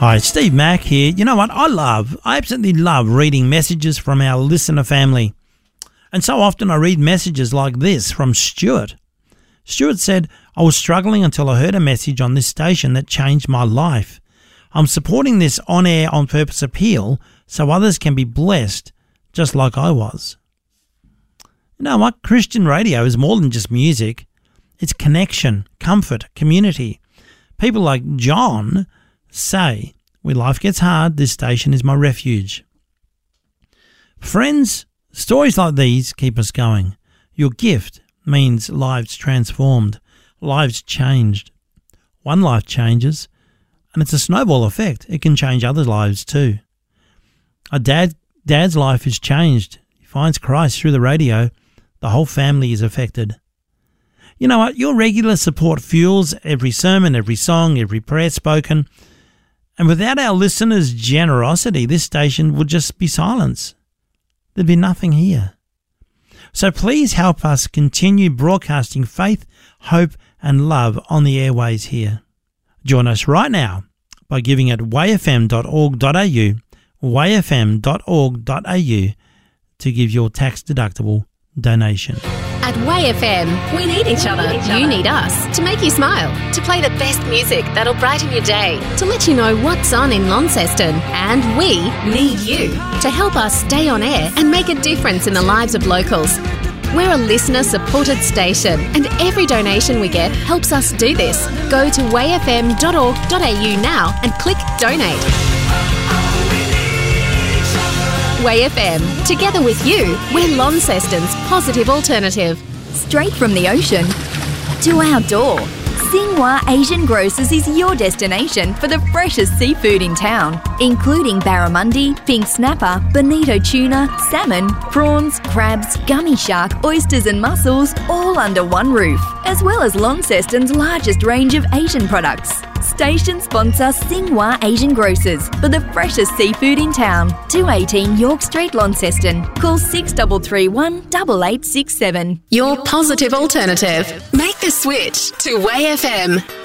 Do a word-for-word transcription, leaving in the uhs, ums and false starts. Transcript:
Hi, Steve Mack here. You know what? I love, I absolutely love reading messages from our listener family. And so often I read messages like this from Stuart. Stuart said, I was struggling until I heard a message on this station that changed my life. I'm supporting this on-air, on-purpose appeal so others can be blessed just like I was. You know what? Christian radio is more than just music. It's connection, comfort, community. People like John say, when life gets hard, this station is my refuge. Friends, stories like these keep us going. Your gift means lives transformed, lives changed. One life changes, and it's a snowball effect. It can change other lives too. A dad, dad's life is changed. He finds Christ through the radio. The whole family is affected. You know what? Your regular support fuels every sermon, every song, every prayer spoken. And without our listeners' generosity, this station would just be silence. There'd be nothing here. So please help us continue broadcasting faith, hope and love on the airways here. Join us right now by giving at way f m dot org dot a u, way f m dot org dot a u to give your tax-deductible donation. At Way F M, we need each other. You need us to make you smile, to play the best music that'll brighten your day, to let you know what's on in Launceston. And we need you to help us stay on air and make a difference in the lives of locals. We're a listener-supported station, and every donation we get helps us do this. Go to way f m dot org dot a u now and click Donate. Way F M. Together with you, we're Launceston's positive alternative. Straight from the ocean to our door, Xinhua Asian Grocers is your destination for the freshest seafood in town, including barramundi, pink snapper, bonito tuna, salmon, prawns, crabs, gummy shark, oysters and mussels, all under one roof, as well as Launceston's largest range of Asian products. Station sponsor Xinhua Asian Grocers for the freshest seafood in town. two eighteen York Street, Launceston. Call six three three one, eight eight six seven. Your positive alternative. Make the switch to Way F M.